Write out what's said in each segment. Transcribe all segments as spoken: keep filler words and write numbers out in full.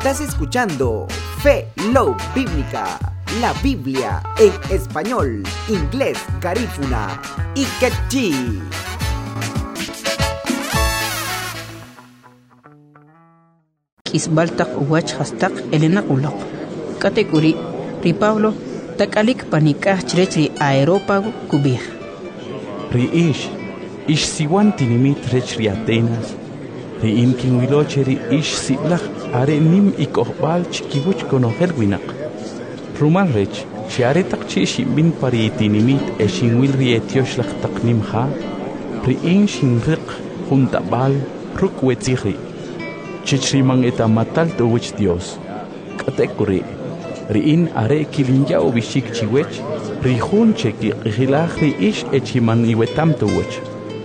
Estás escuchando Fe Love Bíblica, la Biblia en español, inglés, garífuna y quechí. Kisbaltak uwach hastak elena ulok. Kategori ri Pablo takalik panikah chirechri aerópago kubih. Ri ish, ish siwan tinimit rechri Atenas. Ri inkin wilocheri ish sitlach are nim ikohbal chikibuch konohel winak. Rumal rech, chiare tak chi shimbin pari tinimit e shinwil ri etioshlach tak nimha. Ri in shinriq juntabal ruk wetzihri. Chichrimang eta matal to wich Dios. Katekuri, ri in are kilinja ubishik chiwech, ri hun cheki rilach ri ish echiman iwetam to wich.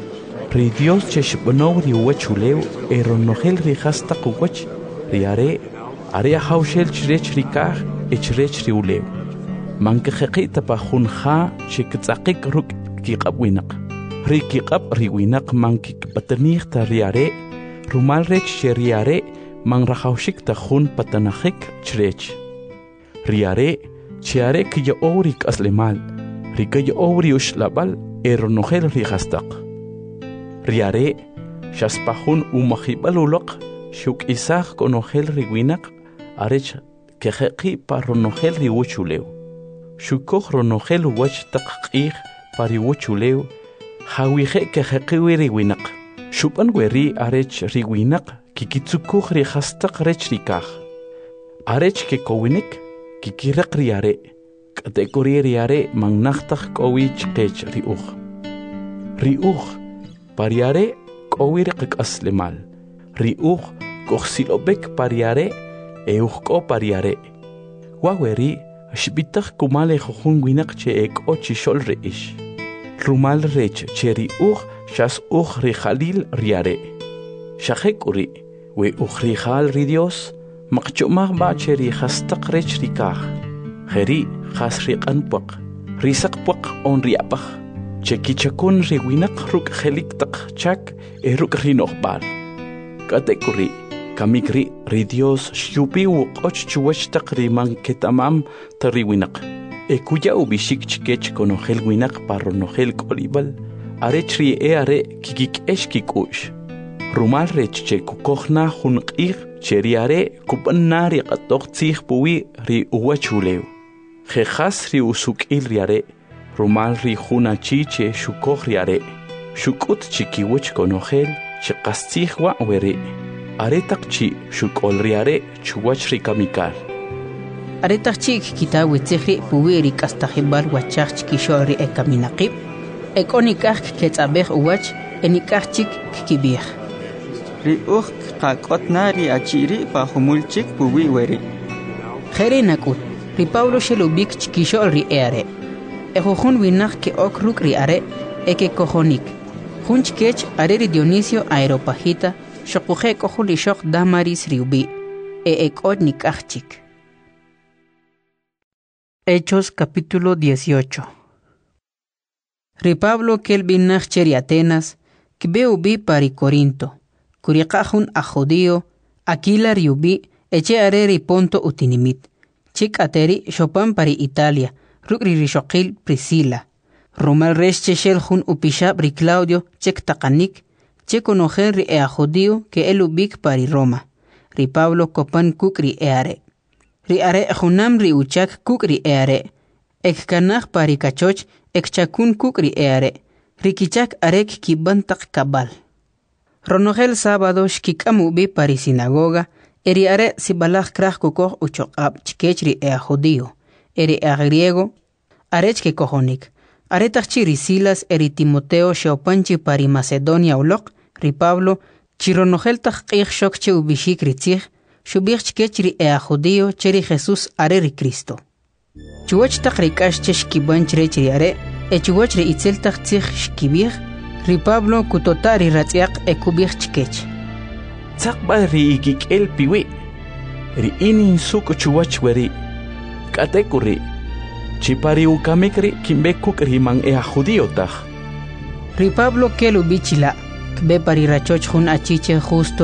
Ri Dios cheshbonow ri wechuleu eronogel ri hastak wich, ri are, are haushel chirech rikah echrech ri uleu. Mankehekita pa hunha chektzakik ruk kikabwinak. Ri kikab ri winak mankik paternich ta ri are, rumal rech cheriare mangrahaushik ta hun patanahik chrech. Riare, chiare kya ourik aslemal, rikaya ouri ushlabal eronogel rihastak. Riare, shaspahun umahibalulok, shuk isach konogel riwinak, arech keheki paronogel riwuchuleu. Shukoh ronogel wach takik pariwuchuleu, hawihe kehekiwi riwinak. Shupan weri arech riwinak, kikitsukuh rihastak rech rikah. Arech ke kowinik, kikirak riare, kategori riare mangnachtak kowich kech riuch. Riuch, pariare kowirek aslemal. Riuch, kochsilobek pariare, euchko pariare. Waweri, shbitak kumale jochun winak che ek ochi shol reish. Rumal rech che riuch, shas uch rijalil riare. Shahekuri, we uch rijal ri Dios, makchumah ba cheri hastak rech rikah. Heri has rikan puak, risak puak on riapah. Cheki chakun riwinak ruk heliktak chak e ruk rinohbal. Katekuri, kamikri ri Dios shupi wuk och chuwachtak riman ketamam tariwinak. E kuya ubishik chikech konohel winak paronogel kolibal. Arechri e are kikik eshkikush. Rumal rech che kukohna hunqir cheriare kupanari qatoqtzih puwi ri uwachuleu. Jejas ri usukil riare. Rumal ri hunachi che shukoh riare. Shukut chikiwich konogel chikastzih wa were. Aretak chi shukol riare chuwach ri kamikal. Aretak chik kita witzihri puwi ri kastahibal wachach chikishol ri ekaminaqib. Ekonikah ketzabeh uwach enikah chik kibih. Ri uch kakotna ri achiri pa humulchik puwi weri. Jere nakut, ri Pablo shelubik chikishol ri eare. Ejojun winak ke ok ruk ri are, eke kojonik. Junch kech are ri Dionisio aeropagita, shokuje kohuli shok damaris riubi, e ekot nikah chik. Hechos capítulo dieciocho. Ri Pablo kelbinach cheri Atenas, kbeubi pari Corinto, kuriqahun a judío, Aquila riubi, eche areri ponto utinimit, chik ateri shopan pari Italia, rukri rishokil Priscila, rumal resh cheshel hun upishab ri Claudio, chek takanik, chek onojen ri ea judío ke elubik pari Roma, ri Pablo kopan kuk ri eare. Ri are junam ri uchak kuk ri eare, ek kanach pari kachoch, ek chakun kuk ri eare, rikichak arek kibantak kabal. Ronogel sábado shkikamu bi pari sinagoga, eri are sibalach krach kukoh uchokab chikech ri ea judío, eri ea griego, arech ke kohonik. Aretach ri Silas eri Timoteo sheopanchi pari Macedonia ulok, ri Pablo, chironogel tach qich shok che ubishik ritzich, shubich chikech ri ea judío cheri Jesús are ri Cristo. Chuwach tak rikash che shkibanch rech ri are, e chuwach ri itzel tak tzich shkibich, ri Pablo kutotari ratziak e kubich chikech. Tzakba ri ikik el piwi, ri inin suk chuwach weri, katekuri, chipari ukamikri kimbekuk riman ea judío taj. Ri Pablo kelu bichila, kbe pari rachoch hun achiche justo